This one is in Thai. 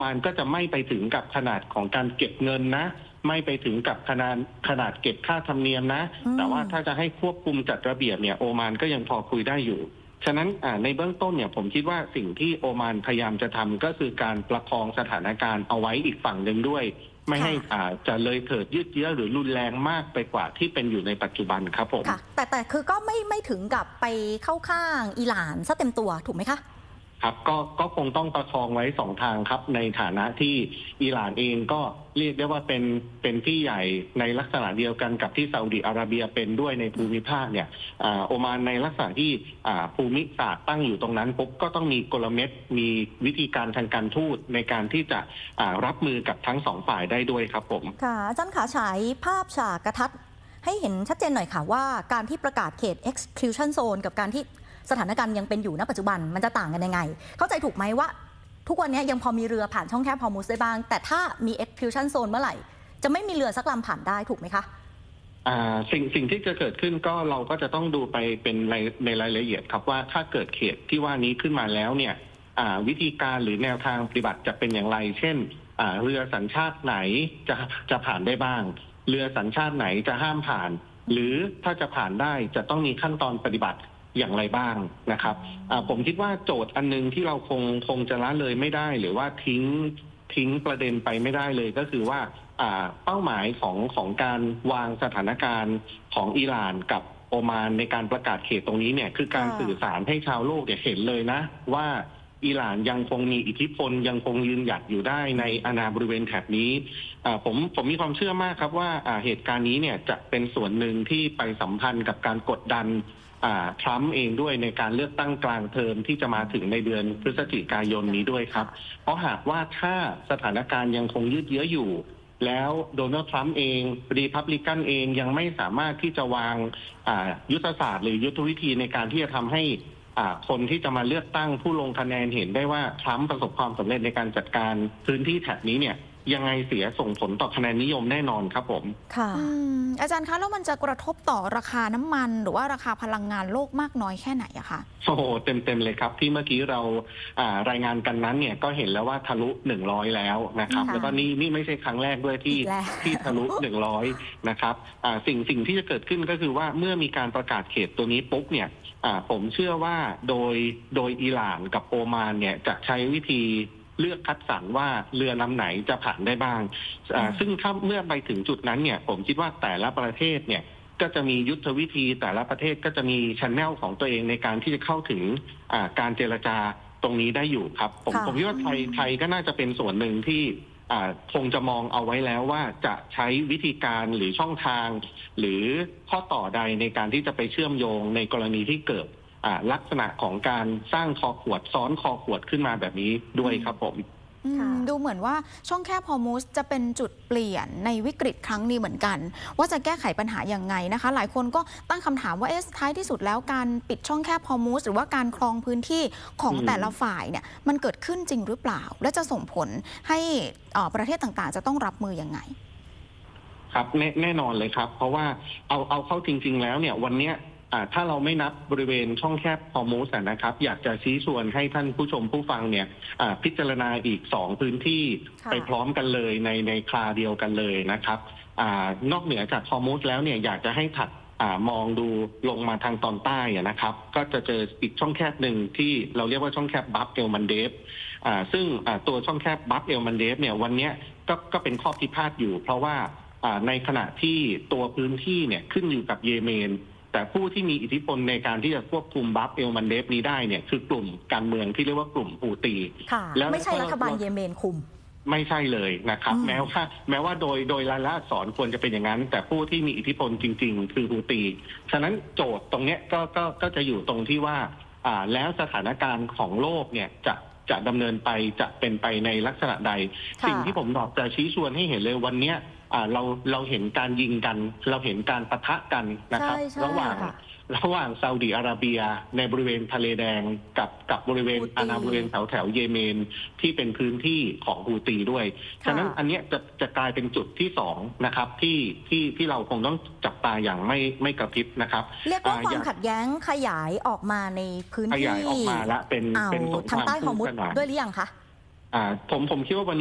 มันก็จะไม่ไปถึงกับขนาดของการเก็บเงินนะไม่ไปถึงกับขนาดเก็บค่าธรรมเนียมนะแต่ว่าถ้าจะให้ควบคุมจัดระเบียบเนี่ยโอมานก็ยังพอคุยได้อยู่ฉะนั้นในเบื้องต้นเนี่ยผมคิดว่าสิ่งที่โอมานพยายามจะทำก็คือการประคองสถานการณ์เอาไว้อีกฝั่งหนึ่งด้วยไม่ให้จะเลยเถิดยืดเยื้อหรือรุนแรงมากไปกว่าที่เป็นอยู่ในปัจจุบันครับผมแต่คือก็ไม่ถึงกับไปเข้าข้างอิหร่านซะเต็มตัวถูกไหมคะครับก็คงต้องประคองไว้2 ทางครับในฐานะที่อิหร่านเองก็เรียกได้ว่าเป็นพี่ใหญ่ในลักษณะเดียวกันกับที่ซาอุดิอาระเบียเป็นด้วยในภูมิภาคเนี่ยโอมานในลักษณะที่ภูมิศาสตร์ตั้งอยู่ตรงนั้นปุ๊บก็ต้องมีกลเม็ดมีวิธีการทางการทูตในการที่จะรับมือกับทั้ง2 ฝ่ายได้ด้วยครับผมค่ะอาจารย์ขาฉายภาพฉากกระทัดให้เห็นชัดเจนหน่อยค่ะว่าการที่ประกาศเขต exclusion zone กับการที่สถานการณ์ยังเป็นอยู่ณปัจจุบันมันจะต่างกันยังไงเข้าใจถูกไหมว่าทุกวันนี้ยังพอมีเรือผ่านช่องแคบฮอร์มุซได้บ้างแต่ถ้ามี exclusion zone เมื่อไหร่จะไม่มีเรือสักลำผ่านได้ถูกไหมคะสิ่งที่จะเกิดขึ้นก็เราก็จะต้องดูไปเป็นในรายละเอียดครับว่าถ้าเกิดเขตที่ว่านี้ขึ้นมาแล้วเนี่ยวิธีการหรือแนวทางปฏิบัติจะเป็นอย่างไรเช่นเรือสัญชาติไหนจะผ่านได้บ้างเรือสัญชาติไหนจะห้ามผ่านหรือถ้าจะผ่านได้จะต้องมีขั้นตอนปฏิบัติอย่างไรบ้างนะครับผมคิดว่าโจทย์อันนึงที่เราคงจะละเลยไม่ได้หรือว่าทิ้งประเด็นไปไม่ได้เลยก็คือว่าเป้าหมายของการวางสถานการณ์ของอิหร่านกับโอมานในการประกาศเขตตรงนี้เนี่ยคือการสื่อสารให้ชาวโลกเห็นเลยนะว่าอิหร่านยังคงมีอิทธิพลยังคงยืนหยัดอยู่ได้ในอาณาบริเวณแถบนี้ผมมีความเชื่อมากครับว่าเหตุการณ์นี้เนี่ยจะเป็นส่วนหนึ่งที่ไปสัมพันธ์กับการกดดันทรัมป์เองด้วยในการเลือกตั้งกลางเทอมที่จะมาถึงในเดือนพฤศจิกายนนี้ด้วยครับเพราะหากว่าถ้าสถานการณ์ยังคงยืดเยื้ออยู่แล้วโดนัลด์ทรัมป์เองรีพับลิกันเองยังไม่สามารถที่จะวางยุทธศาสตร์หรือยุทธวิธีในการที่จะทำให้คนที่จะมาเลือกตั้งผู้ลงคะแนนเห็นได้ว่าทรัมป์ประสบความสำเร็จในการจัดการพื้นที่แถบนี้เนี่ยยังไงเสียส่งผลต่อคะแนนนิยมแน่นอนครับผมค่ะอาจารย์คะแล้วมันจะกระทบต่อราคาน้ำมันหรือว่าราคาพลังงานโลกมากน้อยแค่ไหนอะคะโอ้โหเต็มเลยครับที่เมื่อกี้เรารายงานกันนั้นเนี่ยก็เห็นแล้วว่าทะลุ100แล้วนะครับแล้วก็นี่ไม่ใช่ครั้งแรกด้วยที่ทะลุ100นะครับสิ่งที่จะเกิดขึ้นก็คือว่าเมื่อมีการประกาศเขตตัวนี้ปุ๊บเนี่ยผมเชื่อว่าโดยอิหร่านกับโอมานเนี่ยจะใช้วิธีเลือกคัดสรรว่าเรือลำไหนจะผ่านได้บ้างซึ่งถ้าเมื่อไปถึงจุดนั้นเนี่ยผมคิดว่าแต่ละประเทศเนี่ยก็จะมียุทธวิธีแต่ละประเทศก็จะมีชันแนลของตัวเองในการที่จะเข้าถึงการเจรจาตรงนี้ได้อยู่ครับผมคิดว่าไทยก็น่าจะเป็นส่วนหนึ่งที่คงจะมองเอาไว้แล้วว่าจะใช้วิธีการหรือช่องทางหรือข้อต่อใดในการที่จะไปเชื่อมโยงในกรณีที่เกิดลักษณะของการสร้างคอขวดซ้อนคอขวดขึ้นมาแบบนี้ด้วยครับผมดูเหมือนว่าช่องแคบฮอร์มุซจะเป็นจุดเปลี่ยนในวิกฤตครั้งนี้เหมือนกันว่าจะแก้ไขปัญหาอย่างไงนะคะหลายคนก็ตั้งคำถามว่าท้ายที่สุดแล้วการปิดช่องแคบฮอร์มุซหรือว่าการครองพื้นที่ของแต่ละฝ่ายเนี่ยมันเกิดขึ้นจริงหรือเปล่าและจะส่งผลให้ประเทศต่างๆจะต้องรับมือยังไงครับแน่นอนเลยครับเพราะว่าเอาเข้าจริงๆแล้วเนี่ยวันเนี้ยถ้าเราไม่นับบริเวณช่องแคบฮอร์มุซนะครับอยากจะชี้ชวนให้ท่านผู้ชมผู้ฟังเนี่ยพิจารณาอีก2พื้นที่ไปพร้อมกันเลยในคลาเดียวกันเลยนะครับนอกเหนือจากฮอร์มุซแล้วเนี่ยอยากจะให้ถัดมองดูลงมาทางตอนใต้นะครับก็จะเจออีกช่องแคบหนึ่งที่เราเรียกว่าช่องแคบบัฟเอลมันเดฟซึ่งตัวช่องแคบบัฟเอลมันเดฟเนี่ยวันนี้ก็เป็นข้อพิพาทอยู่เพราะว่าในขณะที่ตัวพื้นที่เนี่ยขึ้นอยู่กับเยเมนแต่ผู้ที่มีอิทธิพลในการที่จะควบคุมบัฟเอลมันเดฟนี้ได้เนี่ยคือกลุ่มการเมืองที่เรียกว่ากลุ่มฮูตีแล้วไม่ใช่รัฐบาลเยเมนคุมไม่ใช่เลยนะครับแม้ว่าโดยรายละอักษรควรจะเป็นอย่างนั้นแต่ผู้ที่มีอิทธิพลจริงๆคือฮูตีฉะนั้นโจทย์ตรงนี้ก็จะอยู่ตรงที่ว่าแล้วสถานการณ์ของโลกเนี่ยจะดำเนินไปจะเป็นไปในลักษณะใดสิ่งที่ผมบอกจะชี้ชวนให้เห็นเลยวันนี้เราเห็นการยิงกันเราเห็นการปะทะกันนะครับระหว่างซาอุดิอาระเบียในบริเวณทะเลแดงกับบริเวณอาณาบริเวณแถวเยเมนที่เป็นพื้นที่ของฮูตีด้วยฉะนั้นอันนี้จะกลายเป็นจุดที่2นะครับที่เราคงต้องจับตาอย่างไม่กระพริบนะครับเรียกว่าความขัดแย้งขยายออกมาในพื้นที่ขยายออกมาละเป็นทางใต้ฮอร์มุซด้วยหรือยังคะผมคิดว่าวัน